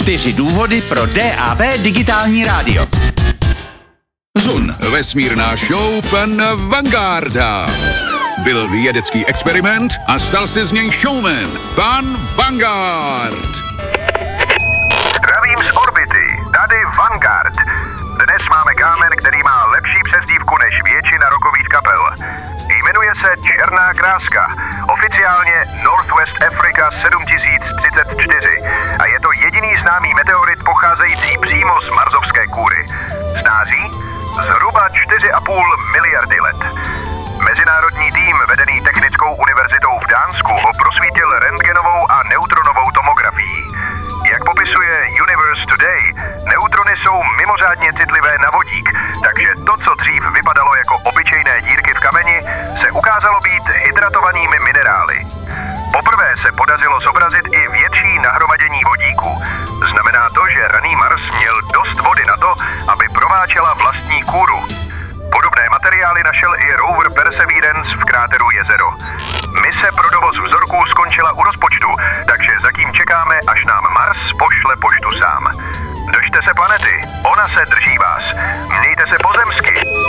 4 důvody pro DAB digitální rádio. Zun. Vesmírná show pan Vangarda. Byl vědecký experiment a stal se z něj showman. Pan Vanguard. Zdravím z orbity, tady Vanguard. Dnes máme kámen, který má lepší přezdívku než většina rockových kapel. Jmenuje se Černá kráska, oficiálně Northwest Africa 7034 a je to jediný známý meteorit pocházející přímo z marsovské kůry. Snáří zhruba 4,5 miliardy let. Mezinárodní tým vedený Technickou univerzitou v Dánsku ho prosvítil rentgenovou a neutronovou tomografií. Jak popisuje Universe Today, neutrony jsou mimořádně citlivé na vodík, takže to, co dřív vypadalo jako obyčejné dírky v kameni, se ukázalo být hydratovanými minerály. Poprvé se podařilo zobrazit i větší nahromadění vodíku. Znamená to, že raný Mars měl dost vody na to, aby prováčela vlastní kůru. Podobné materiály našel i rover Perseverance v kráteru Jezero. Mise pro dovoz vzorků skončila u rozpočtu, takže zatím čekáme, až nám Mars pošle poštu sám. Držte se planety, ona se drží vás. Mějte se pozemsky.